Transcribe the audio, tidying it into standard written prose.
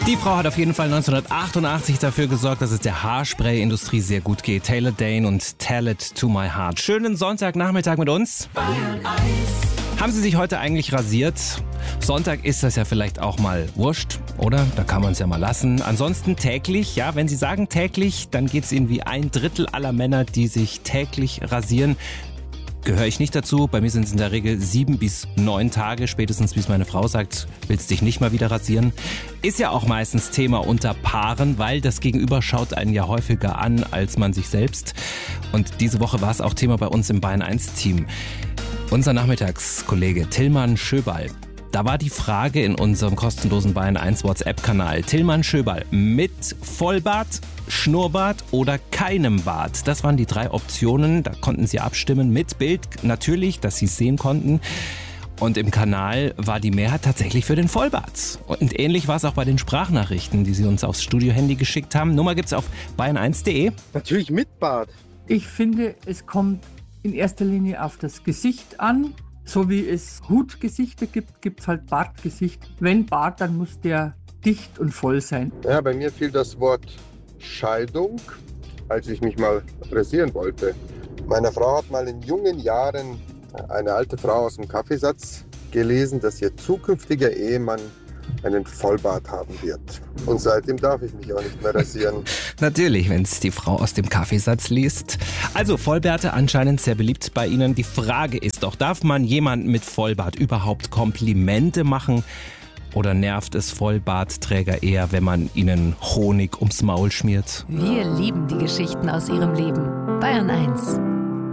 Die Frau hat auf jeden Fall 1988 dafür gesorgt, dass es der Haarspray-Industrie sehr gut geht. Taylor Dayne und Tell It To My Heart. Schönen Sonntagnachmittag mit uns. Bayern 1. Haben Sie sich heute eigentlich rasiert? Sonntag ist das ja vielleicht auch mal wurscht, oder? Da kann man es ja mal lassen. Ansonsten täglich, ja, wenn Sie sagen täglich, dann geht es Ihnen wie 1/3 aller Männer, die sich täglich rasieren. Gehöre ich nicht dazu. Bei mir sind es in der Regel 7 bis 9 Tage, spätestens bis meine Frau sagt, willst dich nicht mal wieder rasieren. Ist ja auch meistens Thema unter Paaren, weil das Gegenüber schaut einen ja häufiger an als man sich selbst. Und diese Woche war es auch Thema bei uns im Bayern 1 Team. Unser Nachmittagskollege Tillmann Schöball. Da war die Frage in unserem kostenlosen Bayern 1 WhatsApp-Kanal. Tillmann Schöball, mit Vollbart, Schnurrbart oder keinem Bart? Das waren die 3 Optionen. Da konnten Sie abstimmen mit Bild, natürlich, dass Sie es sehen konnten. Und im Kanal war die Mehrheit tatsächlich für den Vollbart. Und ähnlich war es auch bei den Sprachnachrichten, die Sie uns aufs Studio-Handy geschickt haben. Nummer gibt's auf bayern1.de. Natürlich mit Bart. Ich finde, es kommt in erster Linie auf das Gesicht an. So wie es Hutgesichter gibt, gibt es halt Bartgesicht. Wenn Bart, dann muss der dicht und voll sein. Ja, bei mir fiel das Wort Scheidung, als ich mich mal rasieren wollte. Meine Frau hat mal in jungen Jahren eine alte Frau aus dem Kaffeesatz gelesen, dass ihr zukünftiger Ehemann einen Vollbart haben wird. Und seitdem darf ich mich auch nicht mehr rasieren. Natürlich, wenn es die Frau aus dem Kaffeesatz liest. Also Vollbärte anscheinend sehr beliebt bei Ihnen. Die Frage ist doch, darf man jemandem mit Vollbart überhaupt Komplimente machen? Oder nervt es Vollbartträger eher, wenn man ihnen Honig ums Maul schmiert? Wir lieben die Geschichten aus ihrem Leben. Bayern 1.